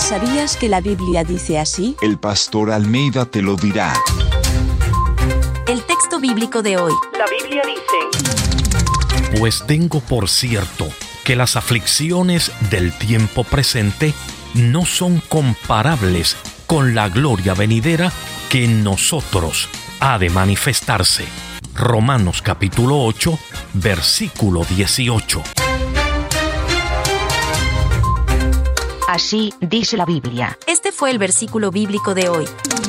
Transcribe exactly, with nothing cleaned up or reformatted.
¿Sabías que la Biblia dice así? El pastor Almeida te lo dirá. El texto bíblico de hoy. La Biblia dice: Pues tengo por cierto que las aflicciones del tiempo presente no son comparables con la gloria venidera que en nosotros ha de manifestarse. Romanos capítulo ocho, versículo dieciocho. Así dice la Biblia. Este fue el versículo bíblico de hoy.